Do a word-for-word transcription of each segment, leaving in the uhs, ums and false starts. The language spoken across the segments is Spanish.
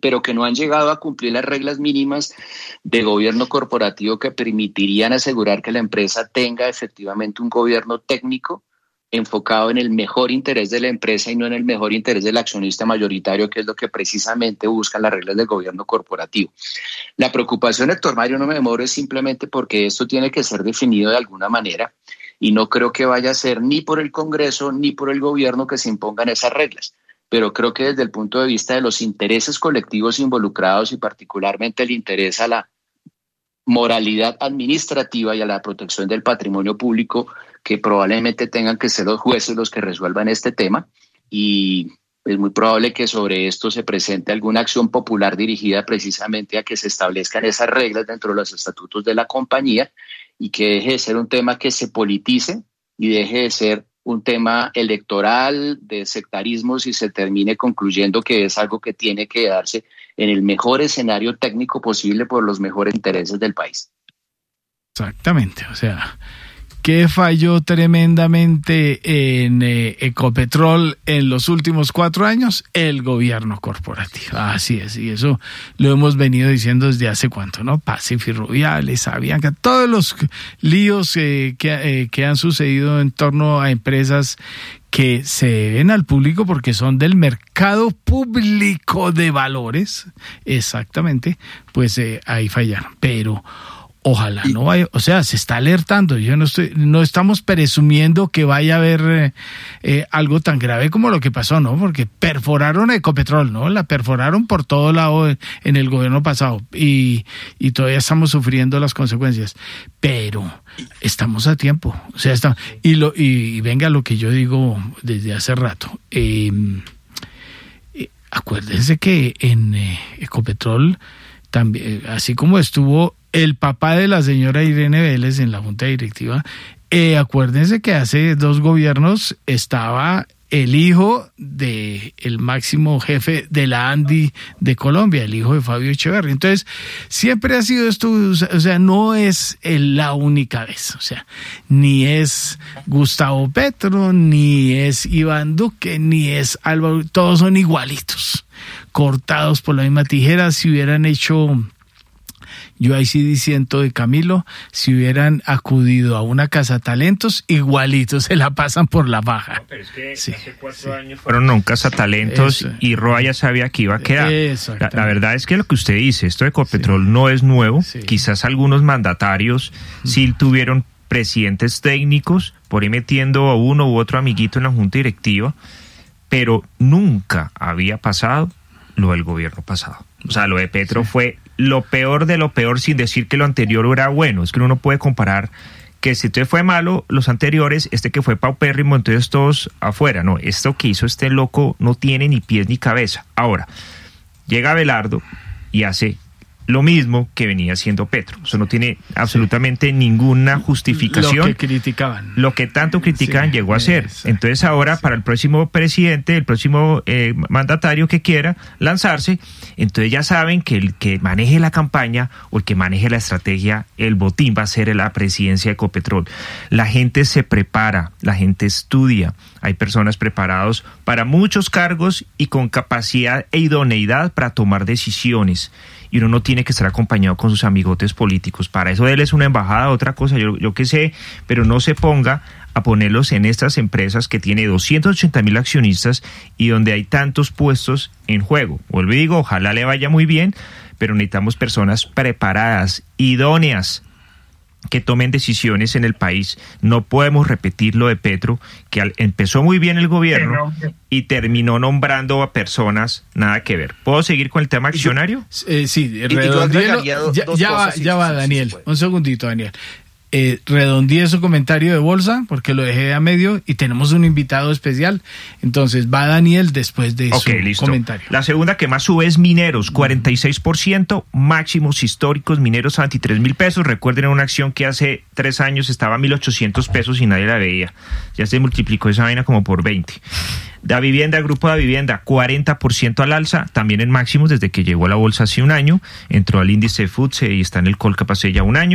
pero que no han llegado a cumplir las reglas mínimas de gobierno corporativo que permitirían asegurar que la empresa tenga efectivamente un gobierno técnico enfocado en el mejor interés de la empresa y no en el mejor interés del accionista mayoritario, que es lo que precisamente buscan las reglas del gobierno corporativo. La preocupación, Héctor Mario, no me demoro, es simplemente porque esto tiene que ser definido de alguna manera y no creo que vaya a ser ni por el Congreso ni por el gobierno que se impongan esas reglas. Pero creo que desde el punto de vista de los intereses colectivos involucrados y particularmente el interés a la moralidad administrativa y a la protección del patrimonio público, que probablemente tengan que ser los jueces los que resuelvan este tema, y es muy probable que sobre esto se presente alguna acción popular dirigida precisamente a que se establezcan esas reglas dentro de los estatutos de la compañía y que deje de ser un tema que se politice y deje de ser un tema electoral de sectarismos y se termine concluyendo que es algo que tiene que darse en el mejor escenario técnico posible por los mejores intereses del país. Exactamente, o sea, ¿qué falló tremendamente en eh, Ecopetrol en los últimos cuatro años? El gobierno corporativo. Así es, y eso lo hemos venido diciendo desde hace cuánto, ¿no? Pacífico Rubiales, Avianca, todos los líos eh, que, eh, que han sucedido en torno a empresas que se deben al público porque son del mercado público de valores, exactamente, pues eh, ahí fallaron, pero ojalá no vaya, o sea, se está alertando. Yo no estoy, no estamos presumiendo que vaya a haber eh, eh, algo tan grave como lo que pasó, ¿no? Porque perforaron Ecopetrol, ¿no? La perforaron por todo lado en el gobierno pasado y, y todavía estamos sufriendo las consecuencias. Pero estamos a tiempo, o sea, está, y lo y, y venga lo que yo digo desde hace rato. Eh, eh, acuérdense que en eh, Ecopetrol también, así como estuvo el papá de la señora Irene Vélez en la junta directiva, eh, acuérdense que hace dos gobiernos estaba el hijo de el máximo jefe de la ANDI de Colombia, el hijo de Fabio Echeverri. Entonces, siempre ha sido esto, o sea, no es la única vez, o sea, ni es Gustavo Petro, ni es Iván Duque, ni es Álvaro, todos son igualitos, cortados por la misma tijera. Si hubieran hecho... Yo ahí sí diciendo de Camilo, si hubieran acudido a una casa talentos, igualitos se la pasan por la baja. No, pero es que sí, hace cuatro sí. años fueron a un casa talentos Eso. Y Roa ya sabía que iba a quedar. La, la verdad es que lo que usted dice, esto de Ecopetrol sí. no es nuevo. Sí. Quizás algunos mandatarios mm. sí tuvieron presidentes técnicos, por ahí metiendo a uno u otro amiguito en la junta directiva, pero nunca había pasado lo del gobierno pasado. O sea, lo de Petro sí. fue lo peor de lo peor, sin decir que lo anterior era bueno. Es que uno no puede comparar que si este fue malo, los anteriores, este que fue paupérrimo, entonces todos afuera. No, esto que hizo este loco no tiene ni pies ni cabeza. Ahora, llega Abelardo y hace lo mismo que venía haciendo Petro. Eso no tiene absolutamente sí. ninguna justificación. Lo que criticaban. Lo que tanto criticaban sí, llegó a ser. Exacto. Entonces ahora, sí. para el próximo presidente, el próximo eh, mandatario que quiera lanzarse, entonces ya saben que el que maneje la campaña o el que maneje la estrategia, el botín va a ser la presidencia de Ecopetrol. La gente se prepara, la gente estudia. Hay personas preparadas para muchos cargos y con capacidad e idoneidad para tomar decisiones. Y uno no tiene que estar acompañado con sus amigotes políticos. Para eso él es una embajada, otra cosa, yo, yo qué sé, pero no se ponga a ponerlos en estas empresas que tiene doscientos ochenta mil accionistas y donde hay tantos puestos en juego. Vuelvo y digo, ojalá le vaya muy bien, pero necesitamos personas preparadas, idóneas, que tomen decisiones en el país. No podemos repetir lo de Petro, que al, empezó muy bien el gobierno sí, no. y terminó nombrando a personas nada que ver. ¿Puedo seguir con el tema accionario? Eh, sí, redondealo. Ya, ya va, ya sí, va sí, Daniel. Sí, un segundito, Daniel. Eh, redondeé su comentario de bolsa porque lo dejé a medio y tenemos un invitado especial. Entonces va Daniel después de okay, su listo. comentario. La segunda que más sube es mineros, cuarenta y seis por ciento, máximos históricos, mineros a veintitrés mil pesos. Recuerden una acción que hace tres años estaba a mil ochocientos pesos y nadie la veía. Ya se multiplicó esa vaina como por veinte. Da Vivienda, Grupo Da Vivienda, cuarenta por ciento al alza, también en máximos desde que llegó a la bolsa hace un año. Entró al índice F T S E y está en el Colcap hace ya un año.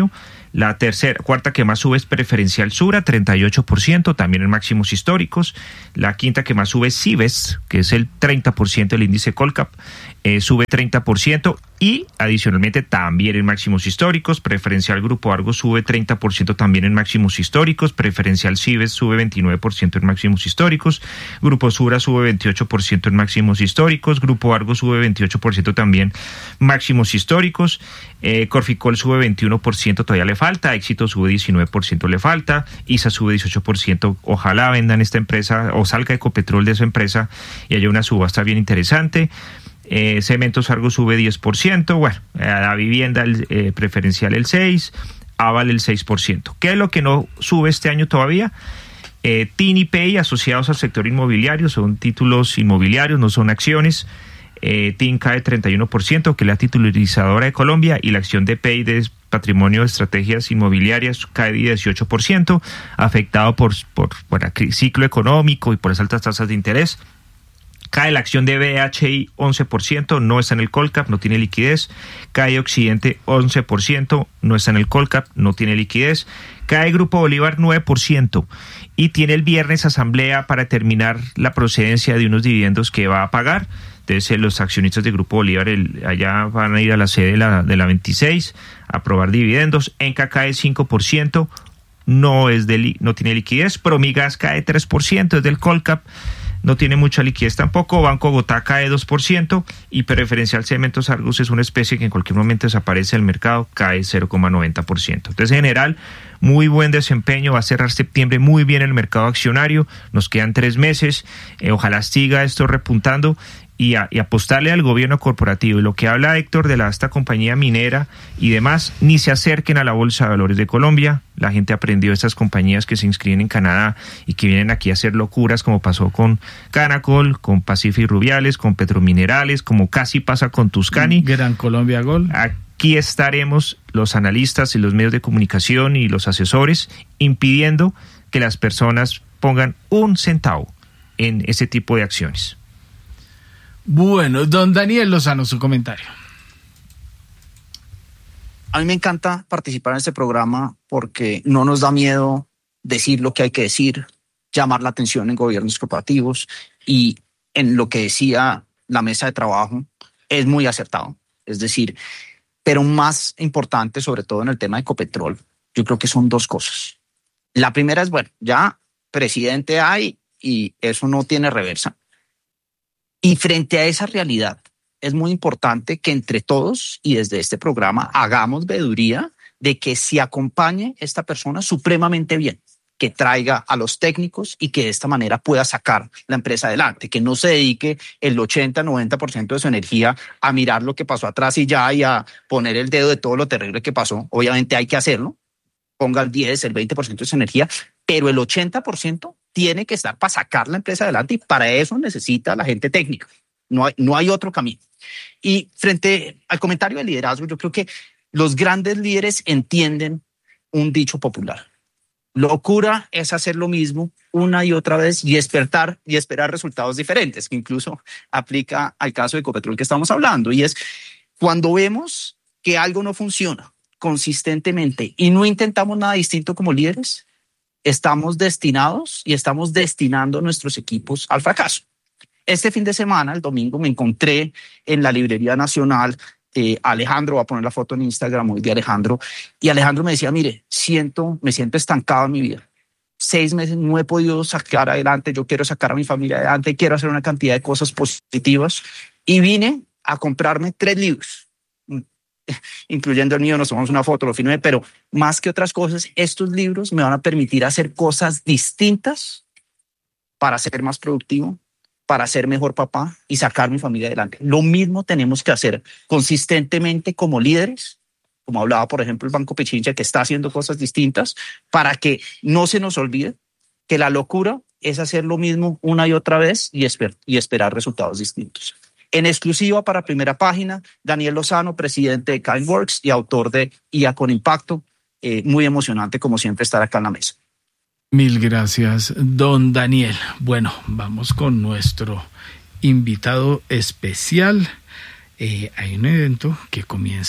La tercera, cuarta que más sube es Preferencial Sura, treinta y ocho por ciento, también en máximos históricos. La quinta que más sube es Cibes, que es el treinta por ciento del índice Colcap, eh, sube treinta por ciento y adicionalmente también en máximos históricos. Preferencial Grupo Argos sube treinta por ciento también en máximos históricos. Preferencial Cibes sube veintinueve por ciento en máximos históricos. Grupo Sura sube veintiocho por ciento en máximos históricos. Grupo Argos sube veintiocho por ciento también máximos históricos. Eh, Corficol sube veintiuno por ciento, todavía le falta. Éxito sube diecinueve por ciento, le falta. I S A sube dieciocho por ciento. Ojalá vendan esta empresa o salga Ecopetrol de esa empresa y haya una subasta bien interesante. Eh, Cementos Argos sube diez por ciento. Bueno, eh, la vivienda el, eh, preferencial el seis por ciento. Aval el seis por ciento. ¿Qué es lo que no sube este año todavía? Eh, T I N y P E I asociados al sector inmobiliario, son títulos inmobiliarios, no son acciones. Eh, T I N cae treinta y uno por ciento, que es la titularizadora de Colombia, y la acción de P E I de Patrimonio de Estrategias Inmobiliarias cae dieciocho por ciento, afectado por, por, por el ciclo económico y por las altas tasas de interés. Cae la acción de B H I once por ciento, no está en el Colcap, no tiene liquidez. Cae Occidente once por ciento, no está en el Colcap, no tiene liquidez. Cae Grupo Bolívar nueve por ciento y tiene el viernes asamblea para determinar la procedencia de unos dividendos que va a pagar. Entonces los accionistas de Grupo Bolívar el, allá van a ir a la sede de la, de la veintiséis a aprobar dividendos. Enca cae cinco por ciento, no, es de, no tiene liquidez. Promigas cae tres por ciento, es del Colcap, no tiene mucha liquidez tampoco. Banco Bogotá cae dos por ciento y Preferencial Cementos Argos es una especie que en cualquier momento desaparece del mercado, cae cero coma noventa por ciento. Entonces, en general, muy buen desempeño, va a cerrar septiembre muy bien el mercado accionario, nos quedan tres meses, eh, ojalá siga esto repuntando y, a, y apostarle al gobierno corporativo. Y lo que habla Héctor de la, esta compañía minera y demás, ni se acerquen a la Bolsa de Valores de Colombia. La gente aprendió de estas compañías que se inscriben en Canadá y que vienen aquí a hacer locuras, como pasó con Canacol, con Pacific Rubiales, con Petrominerales, como casi pasa con Tuscany. Gran Colombia Gold. Aquí estaremos los analistas y los medios de comunicación y los asesores impidiendo que las personas pongan un centavo en ese tipo de acciones. Bueno, don Daniel Lozano, su comentario. A mí me encanta participar en este programa porque no nos da miedo decir lo que hay que decir, llamar la atención en gobiernos corporativos, y en lo que decía la mesa de trabajo es muy acertado. Es decir, pero más importante, sobre todo en el tema de Ecopetrol, yo creo que son dos cosas. La primera es, bueno, ya presidente hay y eso no tiene reversa. Y frente a esa realidad, es muy importante que entre todos y desde este programa hagamos veeduría de que se acompañe esta persona supremamente bien, que traiga a los técnicos y que de esta manera pueda sacar la empresa adelante, que no se dedique el ochenta, noventa por ciento de su energía a mirar lo que pasó atrás y ya, y a poner el dedo de todo lo terrible que pasó. Obviamente hay que hacerlo, ponga el diez, el veinte por ciento de su energía, pero el ochenta por ciento tiene que estar para sacar la empresa adelante, y para eso necesita la gente técnica. No hay, no hay otro camino. Y frente al comentario de liderazgo, yo creo que los grandes líderes entienden un dicho popular. Locura es hacer lo mismo una y otra vez y despertar y esperar resultados diferentes, que incluso aplica al caso de Ecopetrol que estamos hablando. Y es cuando vemos que algo no funciona consistentemente y no intentamos nada distinto como líderes, estamos destinados y estamos destinando nuestros equipos al fracaso. Este fin de semana, el domingo, me encontré en la Librería Nacional eh, Alejandro, voy a poner la foto en Instagram hoy de Alejandro, y Alejandro me decía, mire, siento, me siento estancado en mi vida. Seis meses no he podido sacar adelante, yo quiero sacar a mi familia adelante, quiero hacer una cantidad de cosas positivas, y vine a comprarme tres libros, incluyendo el mío, nos tomamos una foto, lo firmé, pero más que otras cosas, estos libros me van a permitir hacer cosas distintas para ser más productivo, para ser mejor papá y sacar mi familia adelante. Lo mismo tenemos que hacer consistentemente como líderes, como hablaba, por ejemplo, el Banco Pichincha, que está haciendo cosas distintas, para que no se nos olvide que la locura es hacer lo mismo una y otra vez y, esper- y esperar resultados distintos. En exclusiva para Primera Página, Daniel Lozano, presidente de Kindworks y autor de I A con Impacto. Eh, muy emocionante, como siempre, estar acá en la mesa. Mil gracias, don Daniel. Bueno, vamos con nuestro invitado especial. Eh, hay un evento que comienza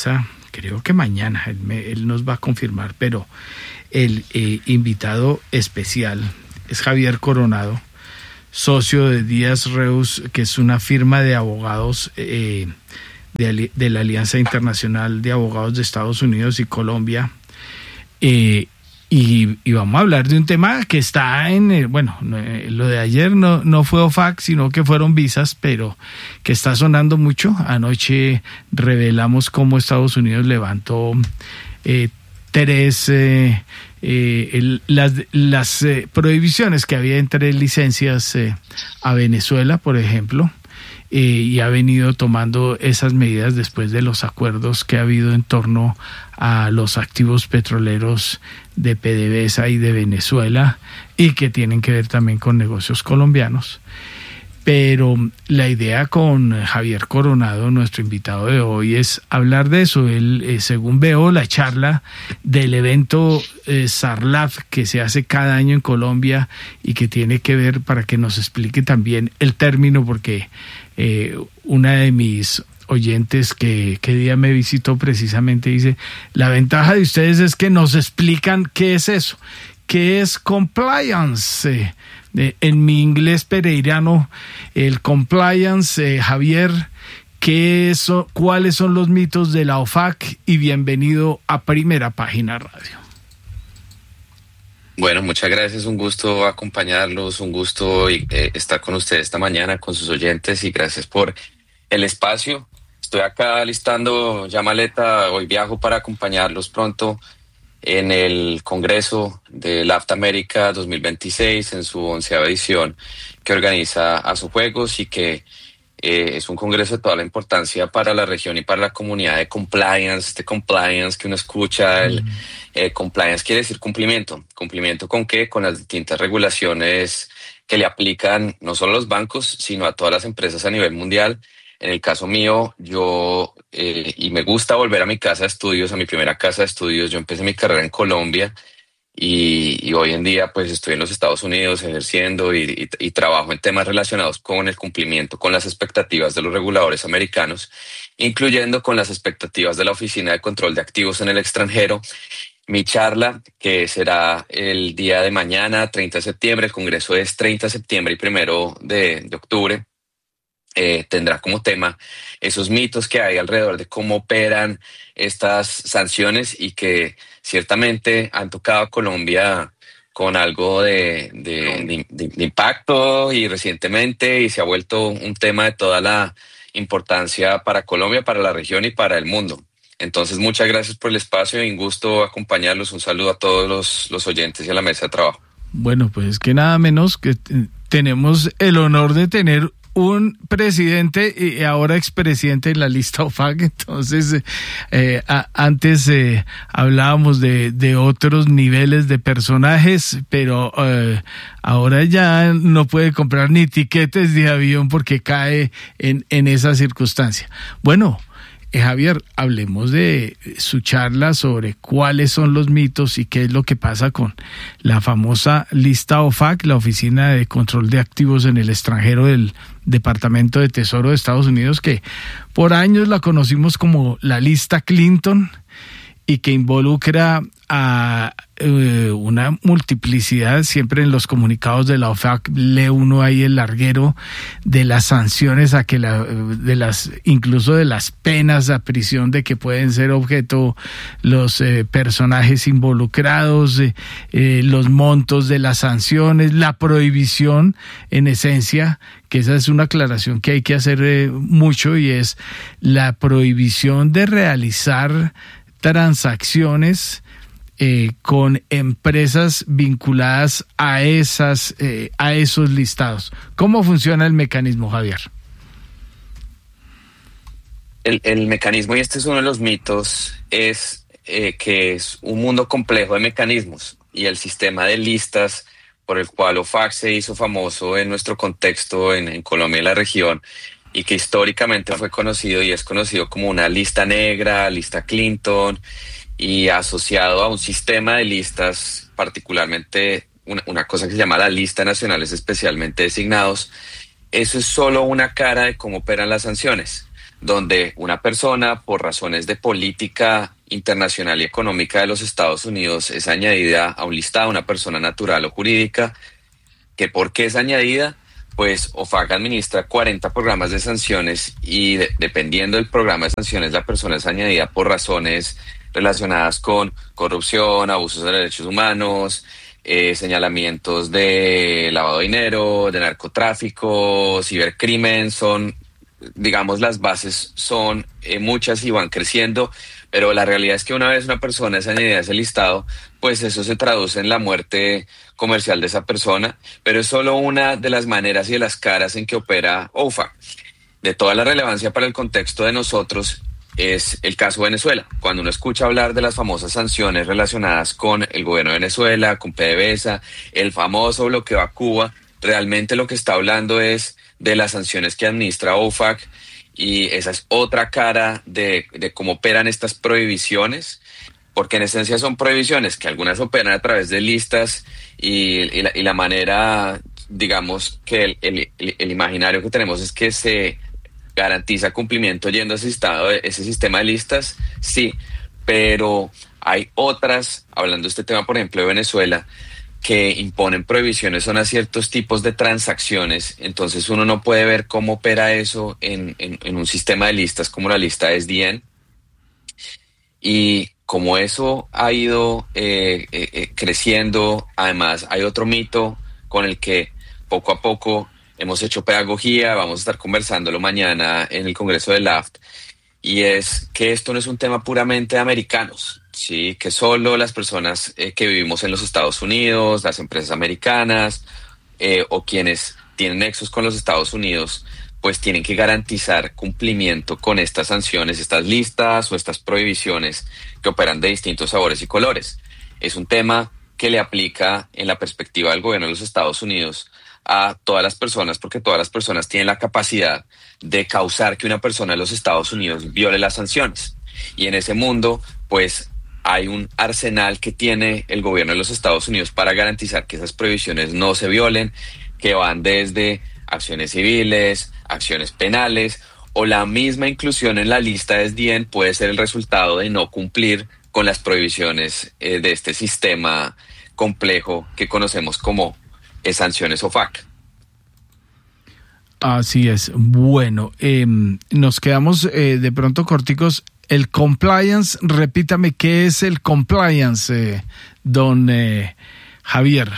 creo que mañana, él, me, él nos va a confirmar, pero el eh, invitado especial es Javier Coronado, socio de Díaz Reus, que es una firma de abogados eh, de, de la Alianza Internacional de Abogados de Estados Unidos y Colombia. Eh, y, y vamos a hablar de un tema que está en, eh, bueno, eh, lo de ayer no, no fue O F A C, sino que fueron visas, pero que está sonando mucho. Anoche revelamos cómo Estados Unidos levantó eh, tres... Eh, Eh, el, las las eh, prohibiciones que había entre licencias eh, a Venezuela, por ejemplo, eh, y ha venido tomando esas medidas después de los acuerdos que ha habido en torno a los activos petroleros de PDVSA y de Venezuela, y que tienen que ver también con negocios colombianos. Pero la idea con Javier Coronado, nuestro invitado de hoy, es hablar de eso. Él, eh, según veo, la charla del evento eh, SARLAF que se hace cada año en Colombia y que tiene que ver, para que nos explique también el término, porque eh, una de mis oyentes que, que día me visitó precisamente dice, la ventaja de ustedes es que nos explican qué es eso, qué es compliance. Eh, En mi inglés pereirano, el compliance, eh, Javier, ¿qué es, ¿cuáles son los mitos de la O F A C? Y bienvenido a Primera Página Radio. Bueno, muchas gracias, un gusto acompañarlos, un gusto eh, estar con ustedes esta mañana, con sus oyentes, y gracias por el espacio. Estoy acá listando ya maleta, hoy viajo para acompañarlos pronto en el Congreso de LAFTA América dos mil veintiséis, en su onceava edición, que organiza Asojuegos y que eh, es un congreso de toda la importancia para la región y para la comunidad de compliance. Este compliance que uno escucha, el eh, compliance quiere decir cumplimiento. ¿Cumplimiento con qué? Con las distintas regulaciones que le aplican no solo a los bancos, sino a todas las empresas a nivel mundial. En el caso mío, yo, eh, y me gusta volver a mi casa de estudios, a mi primera casa de estudios. Yo empecé mi carrera en Colombia y, y hoy en día pues estoy en los Estados Unidos ejerciendo y, y, y trabajo en temas relacionados con el cumplimiento, con las expectativas de los reguladores americanos, incluyendo con las expectativas de la Oficina de Control de Activos en el Extranjero. Mi charla, que será el día de mañana, treinta de septiembre, el Congreso es treinta de septiembre y primero de, de octubre, Eh, tendrá como tema esos mitos que hay alrededor de cómo operan estas sanciones y que ciertamente han tocado a Colombia con algo de, de, de, de impacto y recientemente, y se ha vuelto un tema de toda la importancia para Colombia, para la región y para el mundo. Entonces, muchas gracias por el espacio y un gusto acompañarlos. Un saludo a todos los, los oyentes y a la mesa de trabajo. Bueno, pues que nada menos que t- tenemos el honor de tener un presidente y ahora expresidente en la lista O F A C. Entonces, eh, a, antes eh, hablábamos de, de otros niveles de personajes, pero eh, ahora ya no puede comprar ni tiquetes de avión porque cae en, en esa circunstancia. Bueno, Eh, Javier, hablemos de su charla sobre cuáles son los mitos y qué es lo que pasa con la famosa lista O F A C, la Oficina de Control de Activos en el Extranjero del Departamento de Tesoro de Estados Unidos, que por años la conocimos como la lista Clinton y que involucra a eh, una multiplicidad. Siempre en los comunicados de la O F A C lee uno ahí el larguero de las sanciones, a que la, de las, incluso de las penas a prisión de que pueden ser objeto los eh, personajes involucrados, eh, eh, los montos de las sanciones, la prohibición, en esencia, que esa es una aclaración que hay que hacer eh, mucho, y es la prohibición de realizar transacciones eh, con empresas vinculadas a esas eh, a esos listados. ¿Cómo funciona el mecanismo, Javier? El, el mecanismo, y este es uno de los mitos, es eh, que es un mundo complejo de mecanismos, y el sistema de listas por el cual O F A C se hizo famoso en nuestro contexto en, en Colombia y la región, y que históricamente fue conocido y es conocido como una lista negra, lista Clinton, y asociado a un sistema de listas, particularmente una, una cosa que se llama la lista nacionales especialmente designados. Eso es solo una cara de cómo operan las sanciones. donde una persona, por razones de política internacional y económica de los Estados Unidos, es añadida a un listado, una persona natural o jurídica, que ¿por qué es añadida? Pues O F A C administra cuarenta programas de sanciones y de, dependiendo del programa de sanciones, la persona es añadida por razones relacionadas con corrupción, abusos de derechos humanos, eh, señalamientos de lavado de dinero, de narcotráfico, cibercrimen. Son, digamos, las bases son eh, muchas y van creciendo, pero la realidad es que una vez una persona es añadida a ese listado, pues eso se traduce en la muerte comercial de esa persona, pero es solo una de las maneras y de las caras en que opera O F A C. De toda la relevancia para el contexto de nosotros es el caso Venezuela. Cuando uno escucha hablar de las famosas sanciones relacionadas con el gobierno de Venezuela, con PDVSA, el famoso bloqueo a Cuba, realmente lo que está hablando es de las sanciones que administra O F A C, y esa es otra cara de, de cómo operan estas prohibiciones, porque en esencia son prohibiciones que algunas operan a través de listas y, y, la, y la manera, digamos, que el, el, el imaginario que tenemos es que se garantiza cumplimiento yendo a ese, estado, ese sistema de listas, sí, pero hay otras, hablando de este tema, por ejemplo, de Venezuela, que imponen prohibiciones son a ciertos tipos de transacciones. Entonces uno no puede ver cómo opera eso en, en, en un sistema de listas como la lista S D N. Y como eso ha ido eh, eh, creciendo, además hay otro mito con el que poco a poco hemos hecho pedagogía, vamos a estar conversándolo mañana en el Congreso del A F T, y es que esto no es un tema puramente de americanos, ¿sí? Que solo las personas eh, que vivimos en los Estados Unidos, las empresas americanas eh, o quienes tienen nexos con los Estados Unidos, pues tienen que garantizar cumplimiento con estas sanciones, estas listas o estas prohibiciones que operan de distintos sabores y colores. Es un tema que le aplica en la perspectiva del gobierno de los Estados Unidos a todas las personas, porque todas las personas tienen la capacidad de causar que una persona de los Estados Unidos viole las sanciones. Y en ese mundo, pues, hay un arsenal que tiene el gobierno de los Estados Unidos para garantizar que esas prohibiciones no se violen, que van desde acciones civiles, acciones penales, o la misma inclusión en la lista S D N puede ser el resultado de no cumplir con las prohibiciones eh, de este sistema complejo que conocemos como eh, sanciones O F A C. Así es. Bueno, eh, nos quedamos eh, de pronto corticos. El compliance, repítame, ¿qué es el compliance, eh, don eh, Javier?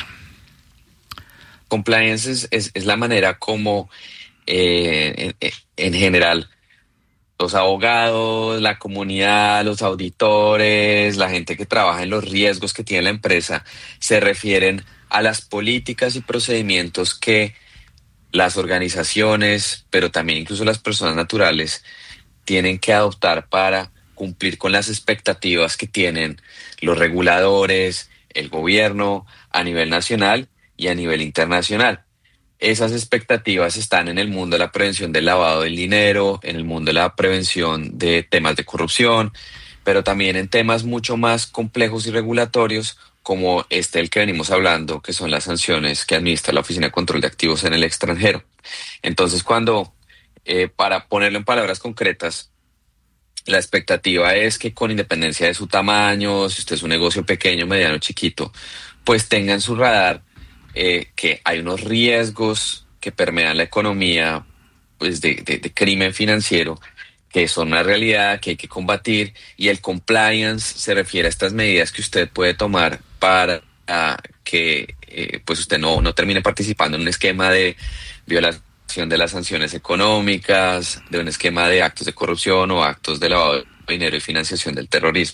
Compliance es, es, es la manera como eh, en, en general los abogados, la comunidad, los auditores, la gente que trabaja en los riesgos que tiene la empresa se refieren a las políticas y procedimientos que las organizaciones, pero también incluso las personas naturales, tienen que adoptar para cumplir con las expectativas que tienen los reguladores, el gobierno a nivel nacional y a nivel internacional. Esas expectativas están en el mundo de la prevención del lavado del dinero, en el mundo de la prevención de temas de corrupción, pero también en temas mucho más complejos y regulatorios como este del que venimos hablando, que son las sanciones que administra la Oficina de Control de Activos en el extranjero. Entonces, cuando, eh, para ponerlo en palabras concretas, la expectativa es que con independencia de su tamaño, si usted es un negocio pequeño, mediano, chiquito, pues tenga en su radar eh, que hay unos riesgos que permean la economía, pues de, de, de crimen financiero, que son una realidad que hay que combatir, y el compliance se refiere a estas medidas que usted puede tomar para uh, que eh, pues usted no, no termine participando en un esquema de violación de las sanciones económicas, de un esquema de actos de corrupción o actos de lavado de dinero y financiación del terrorismo.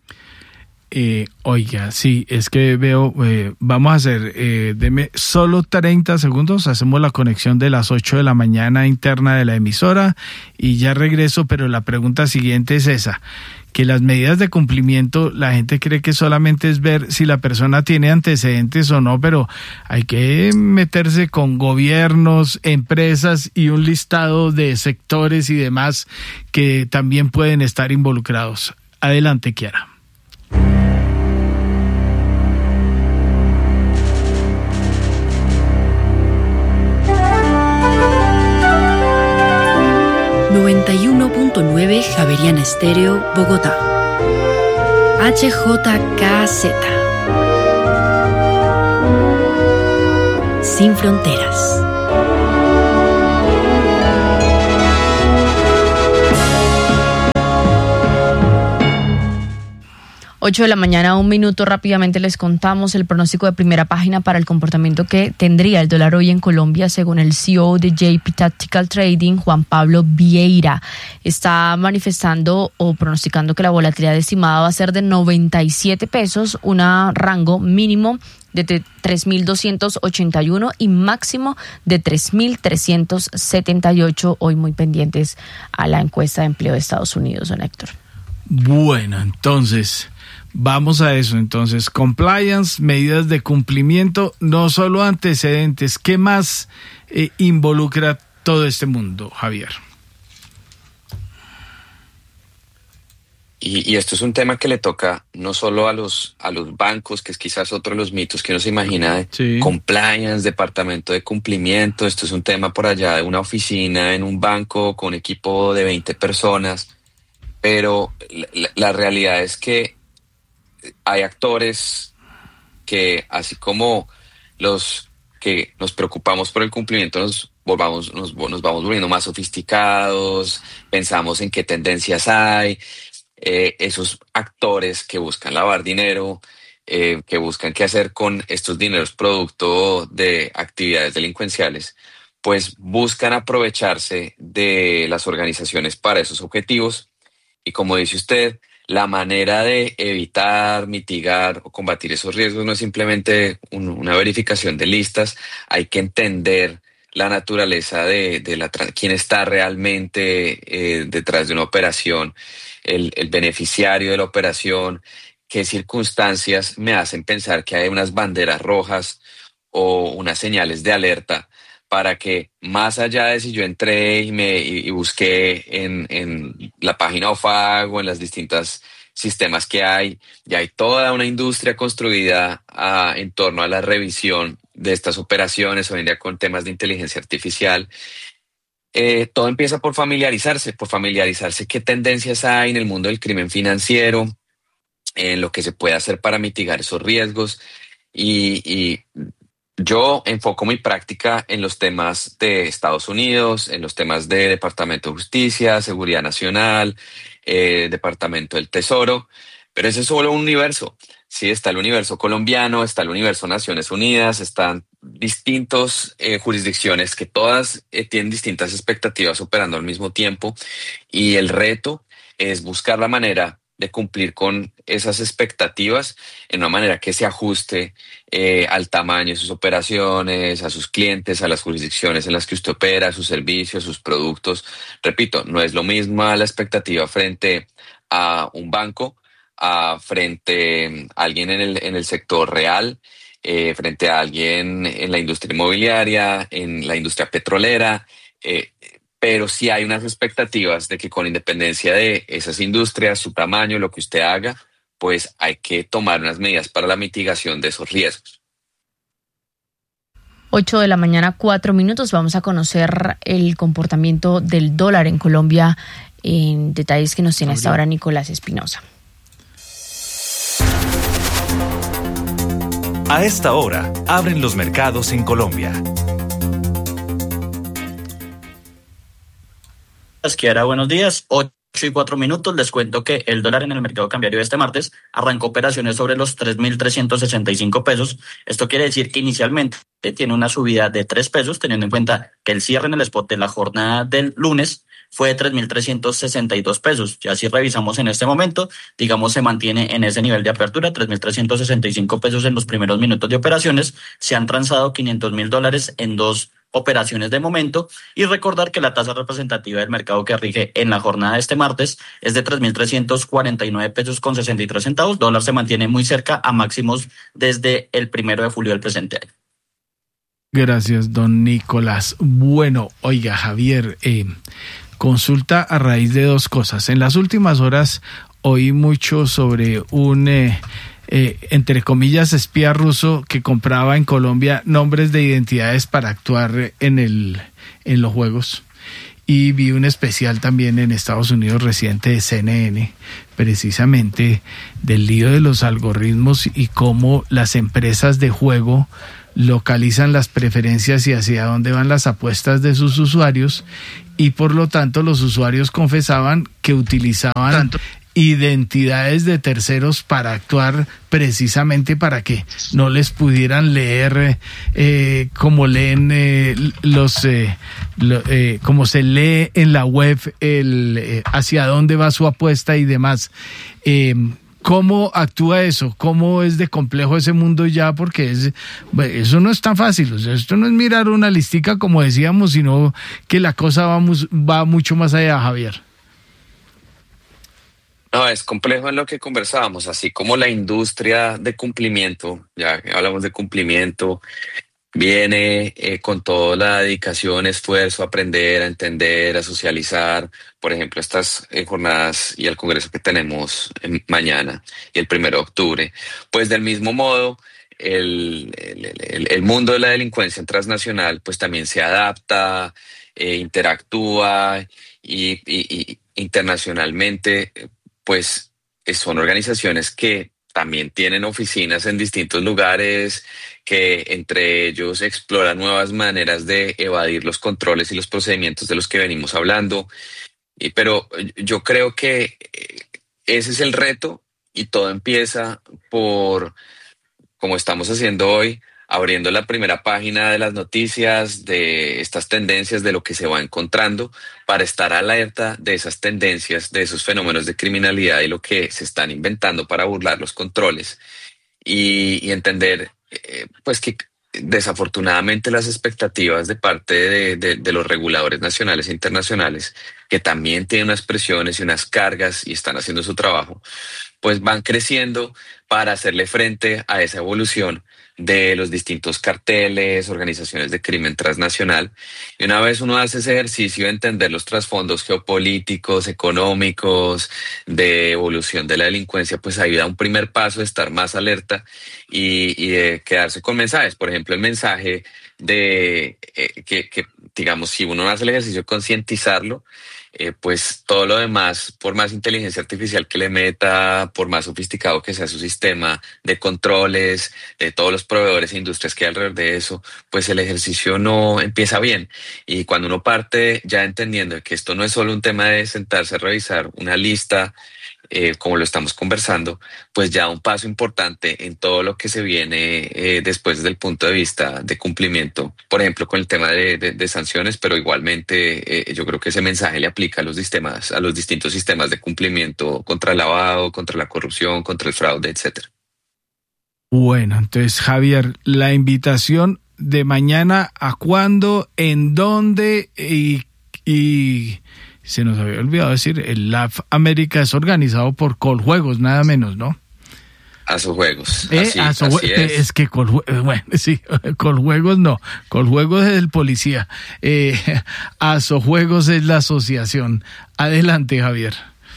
Eh, oiga, sí, es que veo, eh, vamos a hacer, eh, deme solo treinta segundos, hacemos la conexión de las ocho de la mañana interna de la emisora y ya regreso, pero la pregunta siguiente es esa, que las medidas de cumplimiento, la gente cree que solamente es ver si la persona tiene antecedentes o no, pero hay que meterse con gobiernos, empresas y un listado de sectores y demás que también pueden estar involucrados. Adelante, Kiara. noventa y uno punto nueve Javeriana Estéreo, Bogotá. H J K Z. Sin fronteras. ocho de la mañana, un minuto, rápidamente les contamos el pronóstico de primera página para el comportamiento que tendría el dólar hoy en Colombia, según el C E O de J P Tactical Trading, Juan Pablo Vieira. Está manifestando o pronosticando que la volatilidad estimada va a ser de noventa y siete pesos, un rango mínimo de tres mil doscientos ochenta y uno y máximo de tres mil trescientos setenta y ocho, hoy muy pendientes a la encuesta de empleo de Estados Unidos, don Héctor. Bueno, entonces, vamos a eso. Entonces, compliance, medidas de cumplimiento, no solo antecedentes. ¿Qué más eh, involucra todo este mundo, Javier? Y, y esto es un tema que le toca no solo a los, a los bancos, que es quizás otro de los mitos que uno se imagina de sí. Compliance, departamento de cumplimiento. Esto es un tema por allá de una oficina en un banco con un equipo de veinte personas. Pero la, la realidad es que hay actores que, así como los que nos preocupamos por el cumplimiento, nos, volvamos, nos, nos vamos volviendo más sofisticados, pensamos en qué tendencias hay, eh, esos actores que buscan lavar dinero, eh, que buscan qué hacer con estos dineros producto de actividades delincuenciales, pues buscan aprovecharse de las organizaciones para esos objetivos. Y como dice usted, la manera de evitar, mitigar o combatir esos riesgos no es simplemente un, una verificación de listas. Hay que entender la naturaleza de, de la, quién está realmente eh, detrás de una operación, el, el beneficiario de la operación, qué circunstancias me hacen pensar que hay unas banderas rojas o unas señales de alerta, para que más allá de si yo entré y me y, y busqué en, en la página O F A C o en las distintas sistemas que hay, ya hay toda una industria construida a, en torno a la revisión de estas operaciones, hoy en día con temas de inteligencia artificial. Eh, todo empieza por familiarizarse, por familiarizarse qué tendencias hay en el mundo del crimen financiero, en lo que se puede hacer para mitigar esos riesgos y, y yo enfoco mi práctica en los temas de Estados Unidos, en los temas de Departamento de Justicia, Seguridad Nacional, eh, Departamento del Tesoro, pero ese es solo un universo. Sí, está el universo colombiano, está el universo Naciones Unidas, están distintas eh, jurisdicciones que todas eh, tienen distintas expectativas operando al mismo tiempo y el reto es buscar la manera de cumplir con esas expectativas en una manera que se ajuste eh, al tamaño de sus operaciones, a sus clientes, a las jurisdicciones en las que usted opera, a sus servicios, sus productos. Repito, no es lo mismo la expectativa frente a un banco, a frente a alguien en el, en el sector real, eh, frente a alguien en la industria inmobiliaria, en la industria petrolera, eh, pero sí hay unas expectativas de que con independencia de esas industrias, su tamaño, lo que usted haga, pues hay que tomar unas medidas para la mitigación de esos riesgos. ocho de la mañana, cuatro minutos. Vamos a conocer el comportamiento del dólar en Colombia en detalles que nos tiene hasta ahora Nicolás Espinosa. A esta hora, abren los mercados en Colombia. Esquiara, buenos días. ocho y cuatro minutos. Les cuento que el dólar en el mercado cambiario de este martes arrancó operaciones sobre los tres mil trescientos sesenta y cinco pesos. Esto quiere decir que inicialmente tiene una subida de tres pesos, teniendo en cuenta que el cierre en el spot de la jornada del lunes fue de tres mil trescientos sesenta y dos pesos. Ya si revisamos en este momento, digamos, se mantiene en ese nivel de apertura, tres mil trescientos sesenta y cinco pesos en los primeros minutos de operaciones. Se han transado quinientos mil dólares en dos operaciones de momento y recordar que la tasa representativa del mercado que rige en la jornada de este martes es de tres mil trescientos cuarenta y nueve pesos con sesenta y tres centavos. Dólar se mantiene muy cerca a máximos desde el primero de julio del presente año. Gracias, don Nicolás. Bueno, oiga, Javier, eh, consulta a raíz de dos cosas. En las últimas horas oí mucho sobre un eh, Eh, entre comillas, espía ruso que compraba en Colombia nombres de identidades para actuar en el en los juegos. y vi un especial también en Estados Unidos reciente de C N N, precisamente del lío de los algoritmos y cómo las empresas de juego localizan las preferencias y hacia dónde van las apuestas de sus usuarios, y por lo tanto los usuarios confesaban que utilizaban tanto identidades de terceros para actuar, precisamente para que no les pudieran leer eh, como leen eh, los eh, lo, eh, como se lee en la web el eh, hacia dónde va su apuesta y demás. Eh, ¿Cómo actúa eso? ¿Cómo es de complejo ese mundo ya? Porque es, eso no es tan fácil. O sea, esto no es mirar una listica, como decíamos, sino que la cosa va, va mucho más allá, Javier. No, es complejo en lo que conversábamos, así como la industria de cumplimiento, ya que hablamos de cumplimiento, viene eh, con toda la dedicación, esfuerzo, a aprender, a entender, a socializar. Por ejemplo, estas eh, jornadas y el congreso que tenemos eh, mañana y el primero de octubre. Pues del mismo modo, el, el, el, el mundo de la delincuencia transnacional pues también se adapta, eh, interactúa y, y, y internacionalmente pues son organizaciones que también tienen oficinas en distintos lugares, que entre ellos exploran nuevas maneras de evadir los controles y los procedimientos de los que venimos hablando. Y, pero yo creo que ese es el reto, y todo empieza por, como estamos haciendo hoy, abriendo la primera página de las noticias, de estas tendencias, de lo que se va encontrando, para estar alerta de esas tendencias, de esos fenómenos de criminalidad y lo que se están inventando para burlar los controles, y, y entender eh, pues que desafortunadamente las expectativas de parte de, de, de los reguladores nacionales e internacionales, que también tienen unas presiones y unas cargas y están haciendo su trabajo, pues van creciendo para hacerle frente a esa evolución de los distintos carteles, organizaciones de crimen transnacional. Y una vez uno hace ese ejercicio de entender los trasfondos geopolíticos, económicos, de evolución de la delincuencia, pues ahí da un primer paso de estar más alerta y, y de quedarse con mensajes. Por ejemplo, el mensaje de eh, que, que, digamos, si uno hace el ejercicio de concientizarlo, Eh, pues todo lo demás, por más inteligencia artificial que le meta, por más sofisticado que sea su sistema de controles, de todos los proveedores e industrias que hay alrededor de eso, pues el ejercicio no empieza bien. Y cuando uno parte ya entendiendo que esto no es solo un tema de sentarse a revisar una lista, eh, como lo estamos conversando, pues ya un paso importante en todo lo que se viene eh, después desde el punto de vista de cumplimiento, por ejemplo, con el tema de, de, de sanciones, pero igualmente eh, yo creo que ese mensaje le aplica a los sistemas, a los distintos sistemas de cumplimiento contra el lavado, contra la corrupción, contra el fraude, etcétera. Bueno, entonces, Javier, la invitación de mañana, ¿a cuándo, en dónde y, y se nos había olvidado decir, el Lab América es organizado por Coljuegos, nada menos, ¿no? Asojuegos. Eh, así, Aso, así es. es que Coljuegos, bueno, sí, Coljuegos no, Coljuegos es el policía, eh, Asojuegos es la asociación. Adelante, Javier.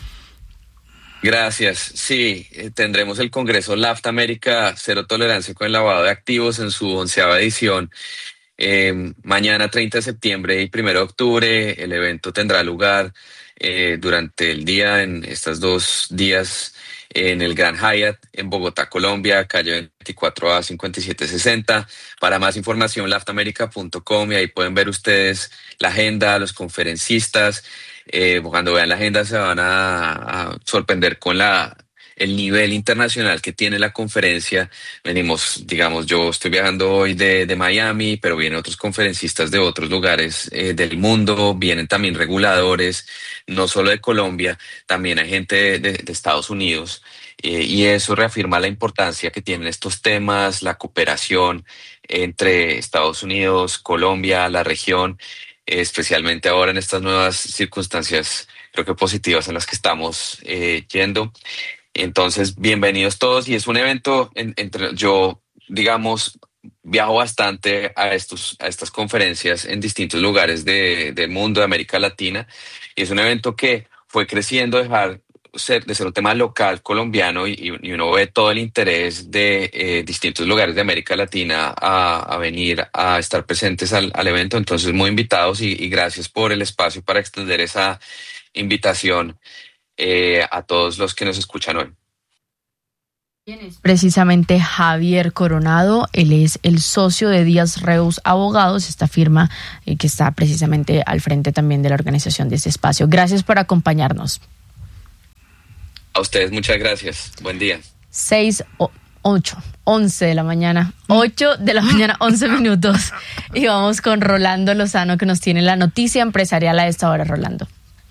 Gracias. Sí, eh, tendremos el Congreso L A F T América Cero Tolerancia con el Lavado de Activos en su onceava edición. Eh, mañana treinta de septiembre y primero de octubre. El evento tendrá lugar eh, durante el día, en estos dos días, en el Grand Hyatt en Bogotá, Colombia, calle veinticuatro A cincuenta y siete sesenta. Para más información, laftamerica punto com, y ahí pueden ver ustedes la agenda, los conferencistas. Eh, cuando vean la agenda se van a, a sorprender con la el nivel internacional que tiene la conferencia. Venimos, digamos, yo estoy viajando hoy de, de Miami, pero vienen otros conferencistas de otros lugares eh, del mundo, vienen también reguladores, no solo de Colombia, también hay gente de, de Estados Unidos, eh, y eso reafirma la importancia que tienen estos temas, la cooperación entre Estados Unidos, Colombia, la región, eh, especialmente ahora en estas nuevas circunstancias, creo que positivas en las que estamos eh, yendo. Entonces, bienvenidos todos, y es un evento, en, entre yo, digamos, viajo bastante a estos a estas conferencias en distintos lugares de, del mundo, de América Latina, y es un evento que fue creciendo, dejar ser, de ser un tema local colombiano y, y uno ve todo el interés de eh, distintos lugares de América Latina a, a venir a estar presentes al, al evento. Entonces, muy invitados y, y gracias por el espacio para extender esa invitación eh, a todos los que nos escuchan hoy. Precisamente Javier Coronado, él es el socio de Díaz Reus Abogados, esta firma eh, que está precisamente al frente también de la organización de este espacio. Gracias por acompañarnos. A ustedes muchas gracias. Buen día. Seis, ocho, once de la mañana, ocho de la mañana, once minutos. Y vamos con Rolando Lozano, que nos tiene la noticia empresarial a esta hora. Rolando.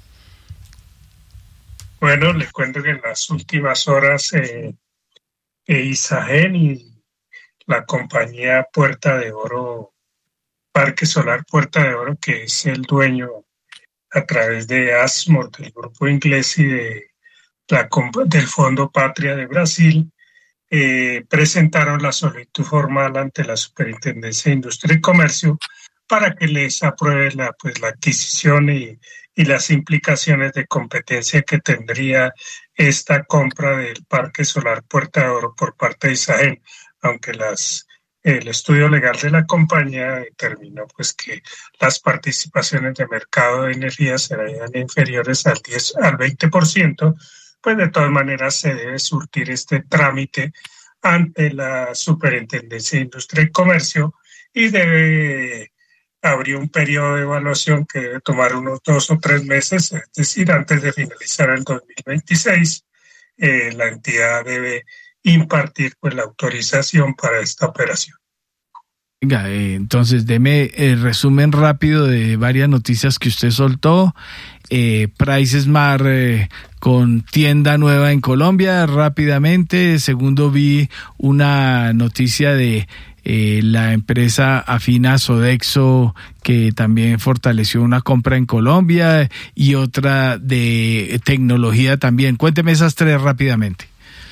Bueno, les cuento que en las últimas horas eh, eh, Isagen y la compañía Puerta de Oro, Parque Solar Puerta de Oro, que es el dueño a través de Asmor, del grupo inglés y de la, del Fondo Patria de Brasil, eh, presentaron la solicitud formal ante la Superintendencia de Industria y Comercio para que les apruebe la, pues, la adquisición y, y las implicaciones de competencia que tendría esta compra del Parque Solar Puerta de Oro por parte de Isagen, aunque las, el estudio legal de la compañía determinó pues, que las participaciones de mercado de energía serían inferiores al diez, al veinte por ciento, pues de todas maneras se debe surtir este trámite ante la Superintendencia de Industria y Comercio y debe abrir un periodo de evaluación que debe tomar unos dos o tres meses, es decir, antes de finalizar el dos mil veintiséis, eh, la entidad debe impartir pues, la autorización para esta operación. Venga, eh, entonces deme el resumen rápido de varias noticias que usted soltó. Eh, PriceSmart eh, con tienda nueva en Colombia, rápidamente. Segundo, vi una noticia de eh, la empresa afina Sodexo, que también fortaleció una compra en Colombia, y otra de tecnología también. Cuénteme esas tres rápidamente.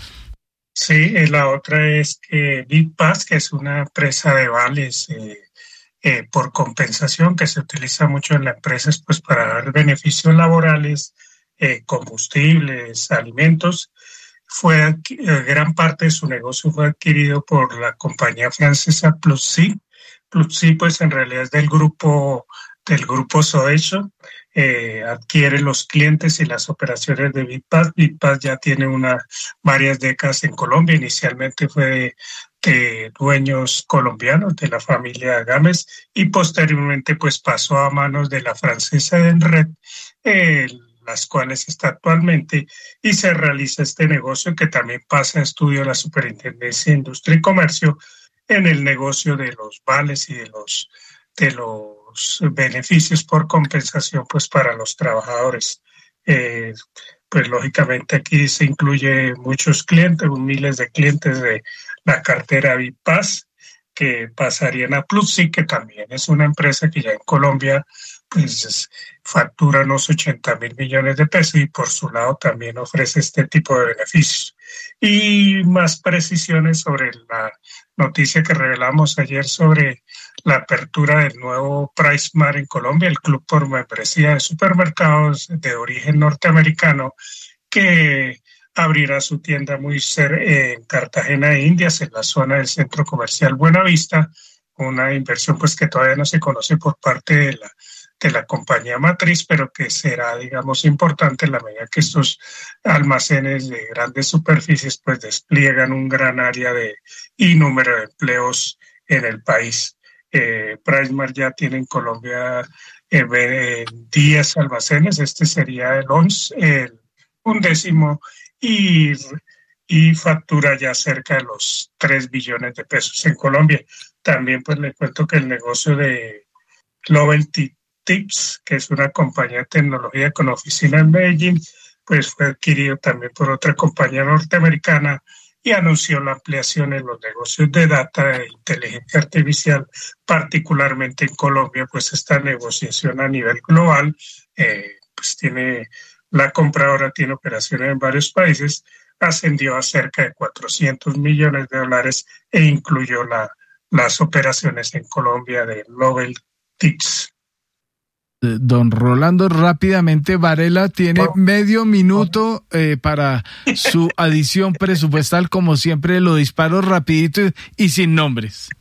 Sí, la otra es que Bitpass, que es una empresa de vales eh, eh, por compensación que se utiliza mucho en las empresas pues, para dar beneficios laborales, eh, combustibles, alimentos. Fue eh, gran parte de su negocio fue adquirido por la compañía francesa Pluxee. Pluxee, pues en realidad es del grupo del grupo Sodexo. Eh, adquiere los clientes y las operaciones de Bitpass. Bitpass ya tiene una, varias décadas en Colombia. Inicialmente fue de, de dueños colombianos de la familia Gámez y posteriormente pues pasó a manos de la francesa Denred, eh, las cuales está actualmente, y se realiza este negocio que también pasa a estudio de la Superintendencia de Industria y Comercio en el negocio de los vales y de los de los beneficios por compensación pues para los trabajadores. Eh, pues lógicamente aquí se incluye muchos clientes, miles de clientes de la cartera Bitpass que pasarían a Pluxee, que también es una empresa que ya en Colombia pues factura unos ochenta mil millones de pesos y por su lado también ofrece este tipo de beneficios. Y más precisiones sobre la noticia que revelamos ayer sobre la apertura del nuevo PriceSmart en Colombia, el club por membresía de supermercados de origen norteamericano, que abrirá su tienda muy cerca en Cartagena de Indias, en la zona del centro comercial Buenavista, una inversión pues que todavía no se conoce por parte de la de la compañía matriz, pero que será, digamos, importante en la medida que estos almacenes de grandes superficies pues despliegan un gran área de y número de empleos en el país. Eh, PriceSmart ya tiene en Colombia eh, diez almacenes, este sería el once, el undécimo, y, y factura ya cerca de los tres billones de pesos en Colombia. También pues le cuento que el negocio de Global Tips, que es una compañía de tecnología con oficina en Medellín, pues fue adquirido también por otra compañía norteamericana y anunció la ampliación en los negocios de data e inteligencia artificial, particularmente en Colombia, pues esta negociación a nivel global, eh, pues tiene, la compradora tiene operaciones en varios países, ascendió a cerca de cuatrocientos millones de dólares e incluyó la, las operaciones en Colombia de Global Tips. Don Rolando, rápidamente, Varela tiene medio minuto eh, para su adición presupuestal. Como siempre, lo disparo rapidito y, y sin nombres.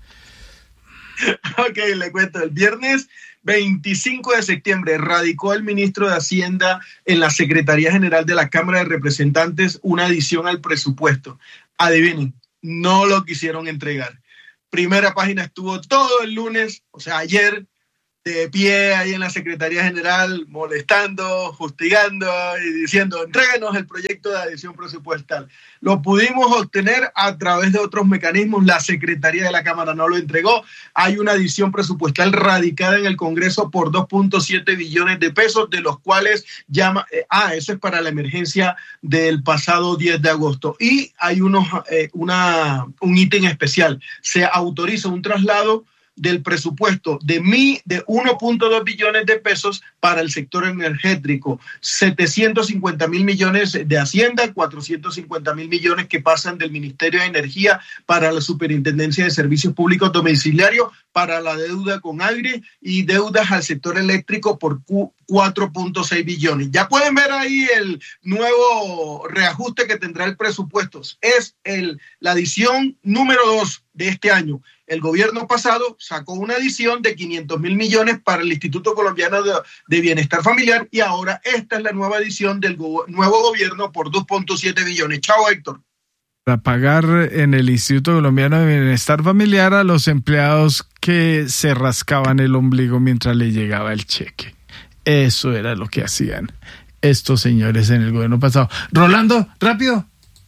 Ok, le cuento. El viernes veinticinco de septiembre radicó el ministro de Hacienda en la Secretaría General de la Cámara de Representantes una adición al presupuesto. Adivinen, no lo quisieron entregar. Primera página estuvo todo el lunes, o sea, ayer, de pie ahí en la Secretaría General, molestando, justigando y diciendo, entréguenos el proyecto de adición presupuestal. Lo pudimos obtener a través de otros mecanismos. La Secretaría de la Cámara no lo entregó. Hay una adición presupuestal radicada en el Congreso por dos punto siete billones de pesos, de los cuales llama, eh, ah, eso es para la emergencia del pasado diez de agosto. Y hay unos, eh, una, un ítem especial. Se autoriza un traslado del presupuesto de mi de uno punto dos billones de pesos para el sector energético, setecientos cincuenta mil millones de Hacienda, cuatrocientos cincuenta mil millones que pasan del Ministerio de Energía para la Superintendencia de Servicios Públicos Domiciliarios, para la deuda con Agri y deudas al sector eléctrico por cuatro punto seis billones. Ya pueden ver ahí el nuevo reajuste que tendrá el presupuesto. Es el, la adición número dos de este año. El gobierno pasado sacó una adición de quinientos mil millones para el Instituto Colombiano de, de Bienestar Familiar y ahora esta es la nueva adición del go- nuevo gobierno por dos punto siete billones. Chao, Héctor. Para pagar en el Instituto Colombiano de Bienestar Familiar a los empleados que se rascaban el ombligo mientras le llegaba el cheque. Eso era lo que hacían estos señores en el gobierno pasado. Rolando, rápido.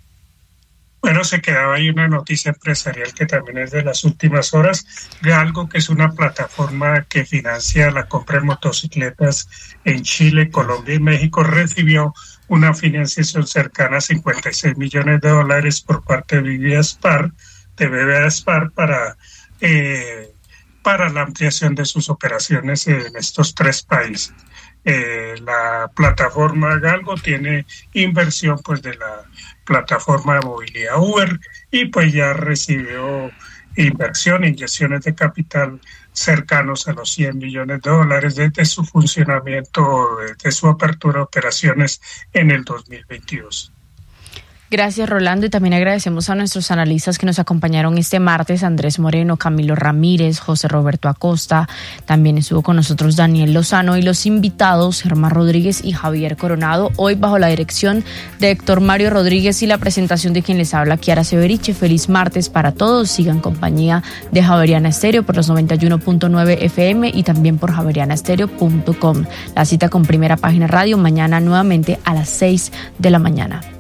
Bueno, se quedaba ahí una noticia empresarial que también es de las últimas horas. Galgo, que es una plataforma que financia la compra de motocicletas en Chile, Colombia y México, recibió una financiación cercana a cincuenta y seis millones de dólares por parte de B B V Spar, de B B V Spar para, eh, para la ampliación de sus operaciones en estos tres países. Eh, la plataforma Galgo tiene inversión pues de la plataforma de movilidad Uber y pues ya recibió inversión, inyecciones de capital cercanos a los cien millones de dólares desde su funcionamiento, desde su apertura de operaciones en el dos mil veintidós. Gracias, Rolando, y también agradecemos a nuestros analistas que nos acompañaron este martes, Andrés Moreno, Camilo Ramírez, José Roberto Acosta, también estuvo con nosotros Daniel Lozano y los invitados Germán Rodríguez y Javier Coronado, hoy bajo la dirección de Héctor Mario Rodríguez y la presentación de quien les habla, Kiara Severiche. Feliz martes para todos, sigan compañía de Javeriana Estéreo por los noventa y uno punto nueve F M y también por javeriana estéreo punto com. La cita con Primera Página Radio mañana nuevamente a las seis de la mañana.